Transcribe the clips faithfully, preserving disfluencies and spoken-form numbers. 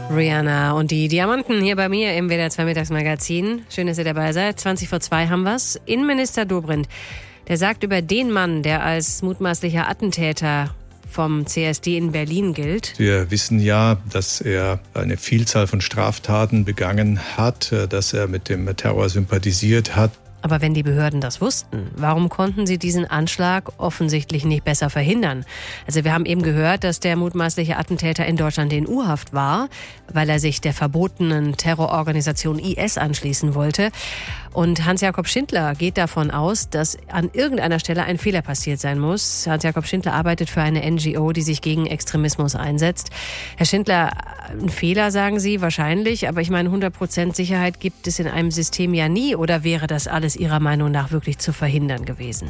Rihanna und die Diamanten hier bei mir im W D R zwei Mittagsmagazin. Schön, dass ihr dabei seid. zwanzig vor zwei haben wir's. Innenminister Dobrindt, der sagt über den Mann, der als mutmaßlicher Attentäter vom C S D in Berlin gilt. Wir wissen ja, dass er eine Vielzahl von Straftaten begangen hat, dass er mit dem Terror sympathisiert hat. Aber wenn die Behörden das wussten, warum konnten sie diesen Anschlag offensichtlich nicht besser verhindern? Also wir haben eben gehört, dass der mutmaßliche Attentäter in Deutschland in U-Haft war, weil er sich der verbotenen Terrororganisation I S anschließen wollte. Und Hans-Jakob Schindler geht davon aus, dass an irgendeiner Stelle ein Fehler passiert sein muss. Hans-Jakob Schindler arbeitet für eine N G O, die sich gegen Extremismus einsetzt. Herr Schindler, ein Fehler, sagen Sie, wahrscheinlich. Aber ich meine, hundert Prozent Sicherheit gibt es in einem System ja nie. Oder wäre das alles Ihrer Meinung nach wirklich zu verhindern gewesen?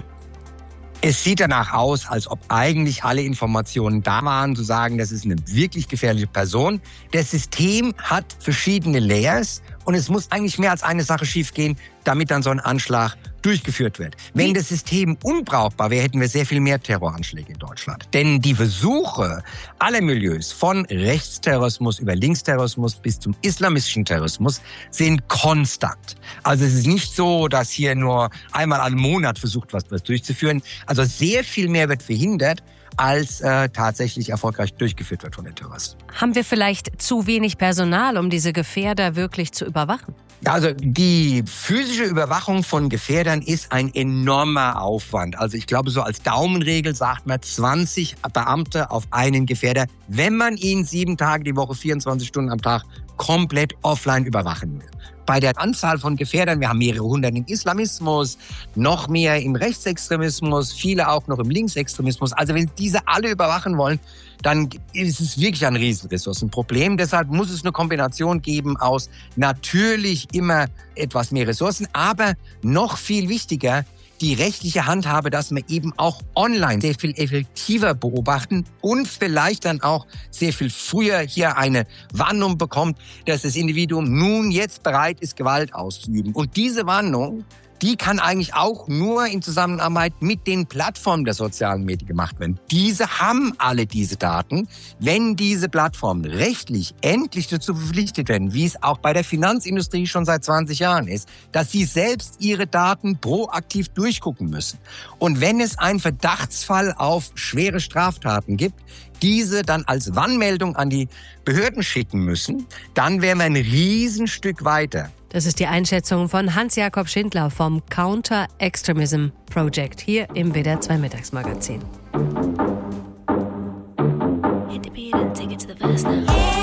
Es sieht danach aus, als ob eigentlich alle Informationen da waren, zu sagen, das ist eine wirklich gefährliche Person. Das System hat verschiedene Layers und es muss eigentlich mehr als eine Sache schiefgehen, damit dann so ein Anschlag durchgeführt wird. Wenn das System unbrauchbar wäre, hätten wir sehr viel mehr Terroranschläge in Deutschland. Denn die Versuche aller Milieus, von Rechtsterrorismus über Linksterrorismus bis zum islamistischen Terrorismus, sind konstant. Also es ist nicht so, dass hier nur einmal einen Monat versucht was, was durchzuführen. Also sehr viel mehr wird verhindert, als äh, tatsächlich erfolgreich durchgeführt wird von den Terroristen. Haben wir vielleicht zu wenig Personal, um diese Gefährder wirklich zu überwachen? Also die physische Überwachung von Gefährdern ist ein enormer Aufwand. Also ich glaube, so als Daumenregel sagt man zwanzig Beamte auf einen Gefährder, wenn man ihn sieben Tage die Woche, vierundzwanzig Stunden am Tag komplett offline überwachen will. Bei der Anzahl von Gefährdern, wir haben mehrere hundert im Islamismus, noch mehr im Rechtsextremismus, viele auch noch im Linksextremismus. Also wenn diese alle überwachen wollen, dann ist es wirklich ein Riesenressourcenproblem. Deshalb muss es eine Kombination geben aus natürlich immer etwas mehr Ressourcen, aber noch viel wichtiger, die rechtliche Handhabe, dass wir eben auch online sehr viel effektiver beobachten und vielleicht dann auch sehr viel früher hier eine Warnung bekommt, dass das Individuum nun jetzt bereit ist, Gewalt auszuüben. Und diese Warnung, die kann eigentlich auch nur in Zusammenarbeit mit den Plattformen der sozialen Medien gemacht werden. Diese haben alle diese Daten. Wenn diese Plattformen rechtlich endlich dazu verpflichtet werden, wie es auch bei der Finanzindustrie schon seit zwanzig Jahren ist, dass sie selbst ihre Daten proaktiv durchgucken müssen. Und wenn es einen Verdachtsfall auf schwere Straftaten gibt, diese dann als Warnmeldung an die Behörden schicken müssen, dann wären wir ein Riesenstück weiter. Das ist die Einschätzung von Hans-Jakob Schindler vom Counter-Extremism Project hier im W D R zwei Mittagsmagazin.